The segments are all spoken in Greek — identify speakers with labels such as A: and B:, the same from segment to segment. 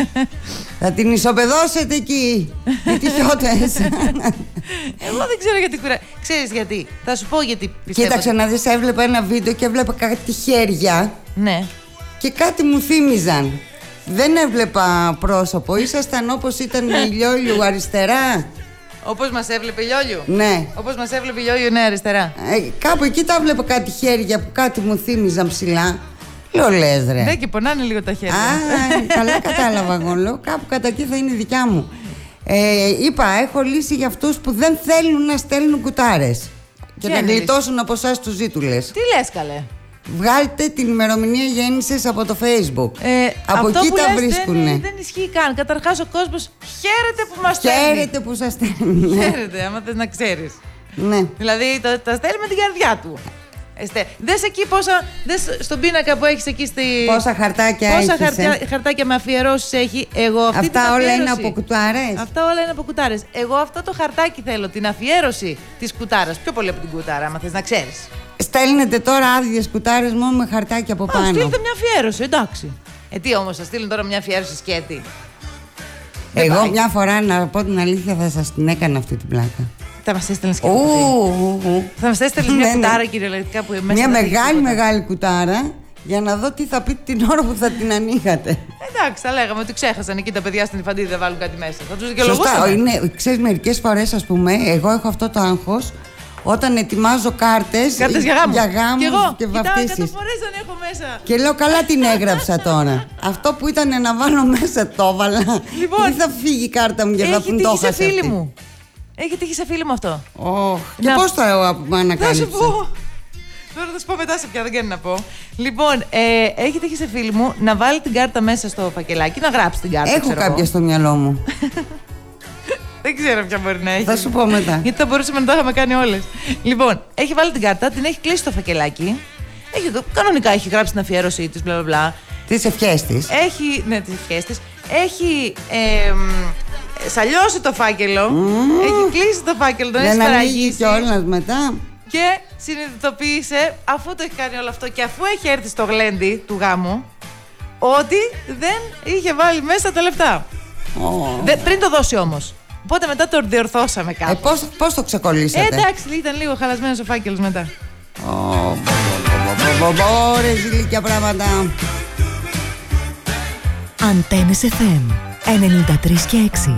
A: Θα την ισοπεδώσετε εκεί. Οι τυχιώτες.
B: Εγώ δεν ξέρω γιατί Ξέρεις γιατί? Θα σου πω γιατί πιστεύω.
A: Κοίταξε να δεις, έβλεπα ένα βίντεο και έβλεπα κάτι χέρια.
B: Ναι.
A: Και κάτι μου θύμιζαν. Δεν έβλεπα πρόσωπο. Ήσασταν όπως ήταν η Λιόλιου αριστερά.
B: Όπως μας έβλεπε η Λιόλιου.
A: Ναι.
B: Όπως μας έβλεπε η Λιόλιου, ναι, αριστερά.
A: Κάπου εκεί τα έβλεπα κάτι χέρια που κάτι μου θύμιζαν ψηλά. Λέω λες ρε.
B: Ναι, και πονάνε λίγο τα χέρια.
A: Καλά κατάλαβα εγώ. Λέω κάπου κατά εκεί θα είναι η δικιά μου. Είπα, έχω λύση για αυτούς που δεν θέλουν να στέλνουν κουτάρες. Και να γλιτώσουν από εσάς τους ζήτουλες.
B: Τι λες καλέ?
A: Βγάλτε την ημερομηνία γέννησης από το Facebook. Από εκεί τα βρίσκουνε.
B: Δεν ισχύει καν. Καταρχάς ο κόσμος χαίρεται που μας στέλνει.
A: Χαίρετε που σας στέλνει.
B: Χαίρετε, άμα θες να ξέρεις.
A: Ναι.
B: Δηλαδή τα στέλνει με την καρδιά του. Δες εκεί πόσα. Δες στον πίνακα που έχεις εκεί
A: πόσα χαρτάκια έχεις.
B: Χαρτάκια με αφιερώσεις έχει. Εγώ αυτή
A: αυτά όλα είναι από κουτάρες.
B: Αυτά όλα είναι από κουτάρες. Εγώ αυτό το χαρτάκι θέλω, την αφιέρωση της κουτάρας. Πιο πολύ από την κουτάρα, άμα θες να ξέρεις.
A: Στέλνετε τώρα άδειες κουτάρες μόνο με χαρτάκια από πάνω.
B: Στείλτε μια αφιέρωση, εντάξει. Τι όμως, θα στείλουν τώρα μια αφιέρωση σκέτη?
A: Εγώ μια φορά, να πω την αλήθεια, θα σας την έκανα αυτή την πλάκα.
B: Θα μας έστελνες και θα μας έστελνες μια κουτάρα κυριολεκτικά που μέσα.
A: Μια μεγάλη κουτάρα για να δω τι θα πείτε την ώρα που θα την ανοίγατε.
B: Εντάξει, θα λέγαμε ότι ξέχασαν εκεί τα παιδιά στην υφαντίδα να βάλουν κάτι μέσα. Θα τους δικαιολογούσαμε.
A: Σωστά, ξέρεις, μερικές φορές, ας πούμε, εγώ έχω αυτό το άγχος όταν ετοιμάζω κάρτες για γάμους και βαφτίσεις.
B: Κοιτάω 100 φορές δεν έχω μέσα.
A: Και λέω καλά την έγραψα τώρα. Αυτό που ήταν να βάλω μέσα το έβαλα.
B: Λοιπόν,
A: ή θα φύγει η κάρτα μου και θα την το
B: έχασε αυτή. Φίλη μου. Έχει τύχει σε φίλη μου αυτό.
A: Και πώς θα ανακάλυψα?
B: Θα σου πω. Τώρα θα σου πω μετά σε ποια, δεν κάνει να πω. Λοιπόν, έχει τύχει σε φίλη μου να βάλει την κάρτα μέσα στο φακελάκι, να γράψει την κάρτα.
A: Έχω κάποια στο μυαλό μου.
B: Δεν ξέρω ποια μπορεί να έχει.
A: Θα σου πω μετά.
B: Γιατί θα μπορούσαμε να το είχαμε κάνει όλες. Λοιπόν, έχει βάλει την κάρτα, την έχει κλείσει το φακελάκι. Κανονικά έχει γράψει την αφιέρωσή της, μπλα μπλα.
A: Τις ευχές της.
B: Ναι, τις ευχές της. Έχει σαλιώσει το φάκελο. Έχει κλείσει το φάκελο, τον έχει σφραγίσει.
A: Και όλα μετά.
B: Και συνειδητοποίησε, αφού το έχει κάνει όλο αυτό και αφού έχει έρθει στο γλέντι του γάμου, ότι δεν είχε βάλει μέσα τα λεφτά. Πριν το δώσει όμως. Οπότε μετά το διορθώσαμε κάπως.
A: Πώς το ξεκολλήσατε?
B: Εντάξει, ήταν λίγο χαλασμένος ο φάκελος μετά.
A: Ρε ζηλίκια πράγματα.
C: Αντένες FM 93 και 6.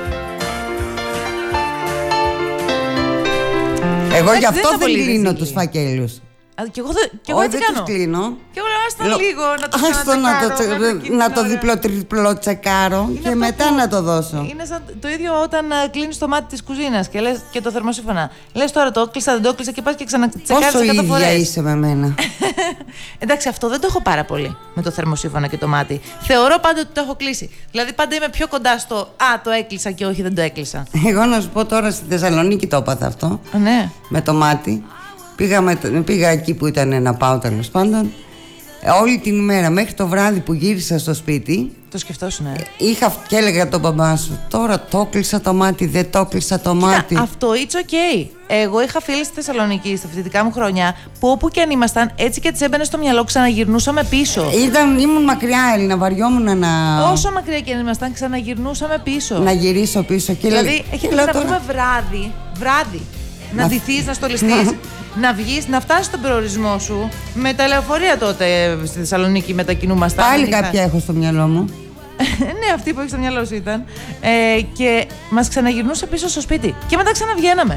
A: Εγώ γι' αυτό δεν κλείνω τους φακέλους.
B: Και εγώ έτσι κάνω.
A: Δεν τους κλείνω.
B: Και εγώ λέω άστα λίγο να το ξανατσεκάρω.
A: Να το διπλό τσεκάρω και μετά να το δώσω.
B: Είναι σαν το ίδιο όταν κλείνεις το μάτι της κουζίνας και λες και το θερμοσύφωνα. Λες τώρα το έκλεισα, δεν το έκλεισα και πας και ξανατσεκάρεις 100 φορές.
A: Πόσο ίδια είσαι με μένα.
B: Εντάξει, αυτό δεν το έχω πάρα πολύ με το θερμοσύφωνα και το μάτι. Θεωρώ πάντα ότι το έχω κλείσει. Δηλαδή πάντα είμαι πιο κοντά στο το έκλεισα και όχι δεν το έκλεισα.
A: Εγώ να σου πω τώρα στη Θεσσαλονίκη το έπαθα αυτό.
B: Ναι.
A: Με το μάτι. Πήγα εκεί που ήταν να πάω, τέλος πάντων. Όλη την ημέρα μέχρι το βράδυ που γύρισα στο σπίτι.
B: Το σκεφτόσουν,
A: και έλεγα τον μπαμπά σου, τώρα το έκλεισα το μάτι, δεν το έκλεισα το μάτι.
B: Αυτό it's okay. Εγώ είχα φίλες στη Θεσσαλονίκη στα φοιτητικά μου χρόνια που όπου και αν ήμασταν, έτσι και τις έμπαινε στο μυαλό, ξαναγυρνούσαμε πίσω.
A: Ήμουν μακριά, Έλληνα, βαριόμουν να.
B: Όσο μακριά και αν ήμασταν, ξαναγυρνούσαμε πίσω.
A: Να γυρίσω πίσω.
B: Δηλαδή, έχει να πούμε βράδυ. Να ντυθείς, να στολιστείς. Να βγεις, να φτάσεις στον προορισμό σου. Με τα λεωφορεία τότε στη Θεσσαλονίκη μετακινούμασταν.
A: Πάλι κάποια έχω στο μυαλό μου.
B: Ναι, αυτή που έχει στο μυαλό σου ήταν. Και μας ξαναγυρνούσε πίσω στο σπίτι. Και μετά ξαναβγαίναμε.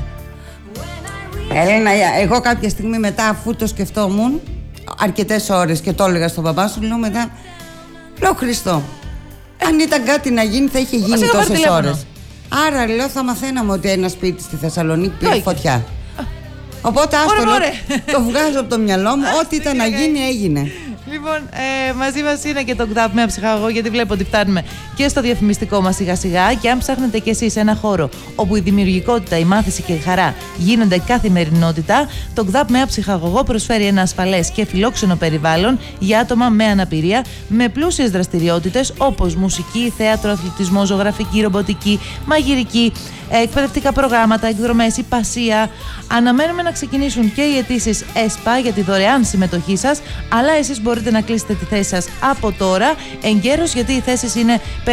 A: Έλενα, εγώ κάποια στιγμή μετά, αφού το σκεφτόμουν αρκετές ώρες και το έλεγα στον μπαμπά σου, λέω Χριστό, αν ήταν κάτι να γίνει θα είχε γίνει τόσες ώρες. Άρα λέω θα μαθαίναμε ότι ένα σπίτι στη Θεσσαλονίκη πήρε φωτιά. Οπότε το βγάζω από το μυαλό μου, ό,τι ήταν να γίνει έγινε.
B: Λοιπόν, μαζί μας είναι και το ΚΔΑΠ με ψυχαγωγό, γιατί βλέπω ότι φτάνουμε και στο διαφημιστικό μας σιγά σιγά. Και αν ψάχνετε κι εσείς ένα χώρο όπου η δημιουργικότητα, η μάθηση και η χαρά γίνονται καθημερινότητα, το ΚΔΑΠ με ψυχαγωγό προσφέρει ένα ασφαλές και φιλόξενο περιβάλλον για άτομα με αναπηρία, με πλούσιες δραστηριότητες όπως μουσική, θέατρο, αθλητισμό, ζωγραφική, ρομποτική, μαγειρική, εκπαιδευτικά προγράμματα, εκδρομές, υπασία. Αναμένουμε να ξεκινήσουν και οι αιτήσεις ΕΣΠΑ για τη δωρεάν συμμετοχή σας, αλλά εσείς μπορείτε να κλείσετε τη θέση σας από τώρα εγκαίρως, γιατί οι θέσεις είναι